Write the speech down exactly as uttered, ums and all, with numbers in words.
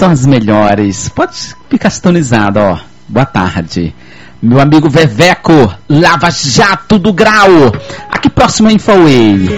são as melhores. Pode ficar sintonizado, ó. Boa tarde. Meu amigo Veveco, Lava Jato do Grau. Aqui próximo em Infoway.